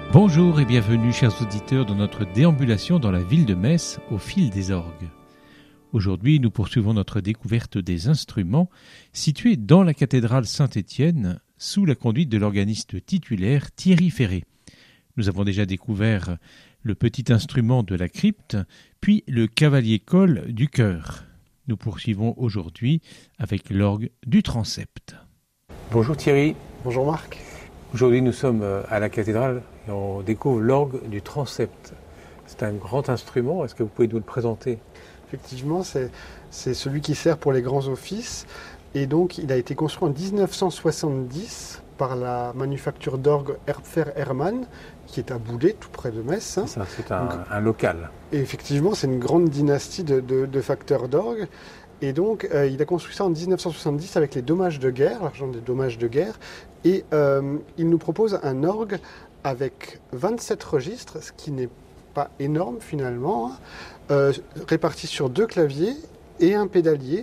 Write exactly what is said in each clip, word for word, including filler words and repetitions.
Bonjour et bienvenue chers auditeurs dans notre déambulation dans la ville de Metz au fil des orgues. Aujourd'hui, nous poursuivons notre découverte des instruments situés dans la cathédrale Saint-Étienne sous la conduite de l'organiste titulaire Thierry Ferré. Nous avons déjà découvert le petit instrument de la crypte, puis le cavalier-col du chœur. Nous poursuivons aujourd'hui avec l'orgue du transept. Bonjour Thierry. Bonjour Marc. Aujourd'hui, nous sommes à la cathédrale et on découvre l'orgue du transept. C'est un grand instrument. Est-ce que vous pouvez nous le présenter ? Effectivement, c'est, c'est celui qui sert pour les grands offices. Et donc, il a été construit en dix-neuf cent soixante-dix par la manufacture d'orgue Erpfer-Hermann, qui est à Boulay, tout près de Metz. Hein. C'est, ça, c'est un, donc, un local. Et effectivement, c'est une grande dynastie de, de, de facteurs d'orgue. Et donc, euh, il a construit ça en dix-neuf cent soixante-dix avec les dommages de guerre, l'argent des dommages de guerre. Et euh, il nous propose un orgue avec vingt-sept registres, ce qui n'est pas énorme finalement, hein, euh, répartis sur deux claviers et un pédalier.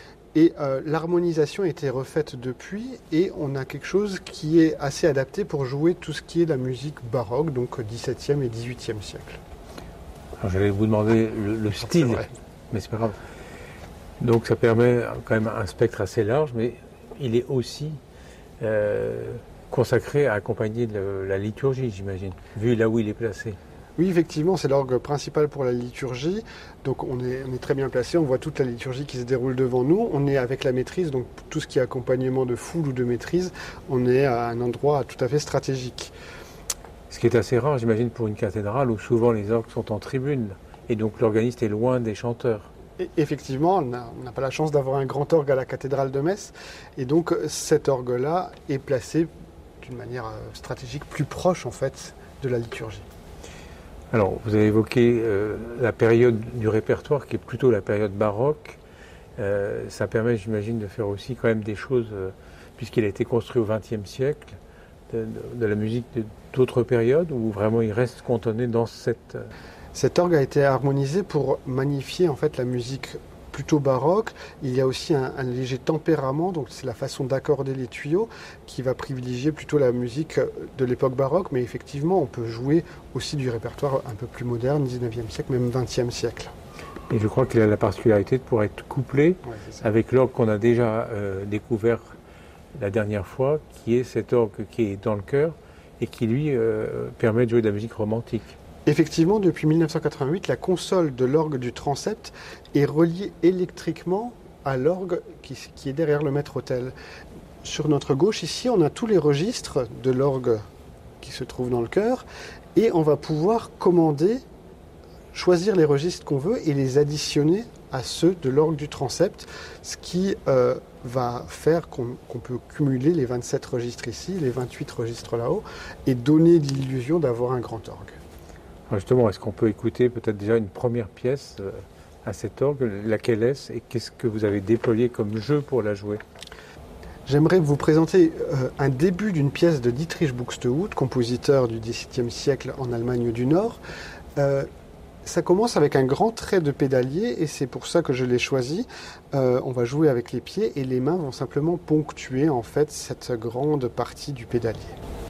Et euh, l'harmonisation a été refaite depuis et on a quelque chose qui est assez adapté pour jouer tout ce qui est la musique baroque, donc dix-septième et dix-huitième siècle. Alors, j'allais vous demander le, le style, c'est mais c'est pas grave. Donc ça permet quand même un spectre assez large, mais il est aussi euh, consacré à accompagner de la liturgie, j'imagine, vu là où il est placé. Oui, effectivement, c'est l'orgue principal pour la liturgie. Donc on est, on est très bien placé, on voit toute la liturgie qui se déroule devant nous. On est avec la maîtrise, donc tout ce qui est accompagnement de foule ou de maîtrise, on est à un endroit tout à fait stratégique. Ce qui est assez rare, j'imagine, pour une cathédrale où souvent les orgues sont en tribune, et donc l'organiste est loin des chanteurs. Et effectivement, on n'a pas la chance d'avoir un grand orgue à la cathédrale de Metz, et donc cet orgue-là est placé d'une manière stratégique plus proche en fait de la liturgie. Alors, vous avez évoqué euh, la période du répertoire qui est plutôt la période baroque. Euh, ça permet, j'imagine, de faire aussi quand même des choses, euh, puisqu'il a été construit au vingtième siècle, de, de, de la musique de, d'autres périodes, où vraiment il reste cantonné dans cette... Euh... Cet orgue a été harmonisé pour magnifier en fait la musique plutôt baroque. Il y a aussi un, un léger tempérament, donc c'est la façon d'accorder les tuyaux qui va privilégier plutôt la musique de l'époque baroque, mais effectivement on peut jouer aussi du répertoire un peu plus moderne, dix-neuvième siècle, même vingtième siècle. Et je crois qu'il a la particularité de pouvoir être couplé ouais, avec l'orgue qu'on a déjà euh, découvert la dernière fois, qui est cet orgue qui est dans le chœur et qui lui euh, permet de jouer de la musique romantique. Effectivement, depuis mille neuf cent quatre-vingt-huit, la console de l'orgue du transept est reliée électriquement à l'orgue qui, qui est derrière le maître-autel. Sur notre gauche, ici, on a tous les registres de l'orgue qui se trouvent dans le chœur et on va pouvoir commander, choisir les registres qu'on veut et les additionner à ceux de l'orgue du transept, ce qui euh, va faire qu'on, qu'on peut cumuler les vingt-sept registres ici, les vingt-huit registres là-haut et donner l'illusion d'avoir un grand orgue. Justement, est-ce qu'on peut écouter peut-être déjà une première pièce à cet orgue, laquelle est-ce et qu'est-ce que vous avez déployé comme jeu pour la jouer ? J'aimerais vous présenter euh, un début d'une pièce de Dietrich Buxtehude, compositeur du dix-septième siècle en Allemagne du Nord. Euh, ça commence avec un grand trait de pédalier et c'est pour ça que je l'ai choisi. Euh, on va jouer avec les pieds et les mains vont simplement ponctuer en fait cette grande partie du pédalier.